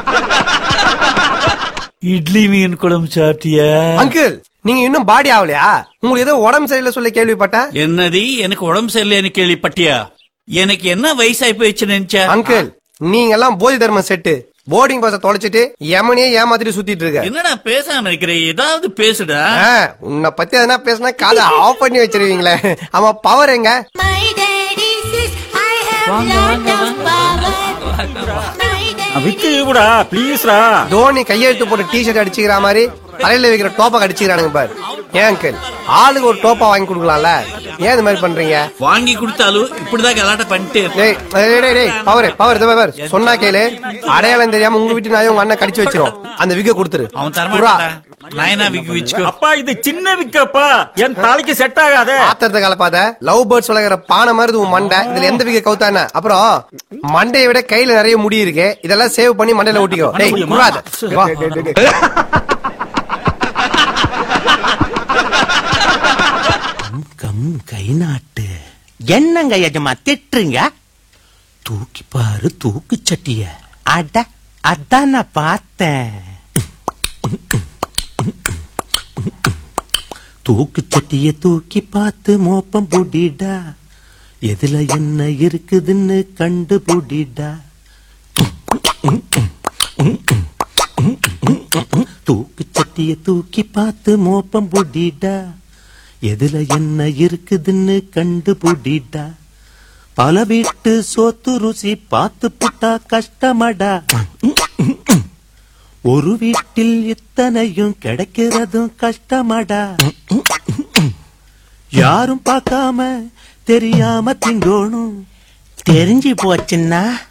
இட்லி மீன் குழம்பு சாப்பிட்டியா? அங்கிள், நீங்க இன்னும் பாடி ஆகலையா? உங்களுக்கு ஏதோ உடம்பு சரியில்லை சொல்ல கேள்விப்பட்டேன். என்னது, எனக்கு உடம்பு சரியில்லைன்னு கேள்விப்பட்டியா? எனக்கு என்ன வயசாகி போயிடுச்சு நினைச்சா? அங்கிள், நீங்க எல்லாம் போதி தர்மம் செட்டு. போர்டிங் பாஸ தொலைச்சிட்டு எமனே ஏமாத்திட்டு சுத்திட்டு இருக்க. என்னடா பேசாம இருக்கிற? ஏதாவது பேசுடா. உன்னை பத்தி எதனா பேசினா காதை ஆஃப் பண்ணி வச்சிருவீங்களே. ஆமா, பவர் எங்க? தோனி கையெழுத்து போட்டு டிஷர்ட் அடிச்சுக்கிற மாதிரி தலையில வைக்கிற டோப்பா அடிச்சுக்கிறானுங்க பாரு. ஏன் அங்கிள், ஆளுக்கு ஒரு டோப்பா வாங்கி கொடுக்கலாம்ல, ஏன் இந்த மாதிரி பண்றீங்க? வாங்கி கொடுத்தாலும் இப்படிதான் கலாட்ட பண்ணிட்டு. பவர் சொன்னா கேளு. அடையாளம் தெரியாம உங்க வீட்டு நாய் உங்க அண்ணன் கடிச்சு வச்சிரும். அந்த விக்க கொடுத்துரு. அவன் தரமாட்டா. நாயனா விக்கு வச்சுக்கோ. அப்பா, இது சின்ன விக்கப்பா, என் தலைக்கு செட் ஆகாத. ஆத்திரத்தை கலப்பாத. லவ் பேர்ட்ஸ் வளர்கிற பானை மாதிரி உன் மண்டை. இதுல எந்த விக்க கவுத்தான? அப்புறம் மண்டையை விட கையில நிறைய முடி இருக்கு. இதெல்லாம் சேவ் பண்ணி மண்டையில ஓட்டிக்கோ. கை நாட்டு என்னங்க எஜமா திட்டுறீங்க? தூக்கி பாரு தூக்கு சட்டிய. அட, அதான் நான் பார்த்தேன். தூக்கு சட்டிய தூக்கி பார்த்து மோப்பம் புடிடா. எதுல என்ன இருக்குதுன்னு கண்டு புடிடா. தூக்கு சட்டிய தூக்கி பார்த்து மோப்பம் புடிடா. எதுல என்ன இருக்குதுன்னு கண்டு புடிடா. பல வீட்டு சோத்து ருசி பார்த்து புட்டா கஷ்டமடா. ஒரு வீட்டில் இத்தனையும் கிடைக்கிறதும் கஷ்டமடா. யாரும் பார்க்காம தெரியாம திங்கோணும். தெரிஞ்சு போச்சுன்னா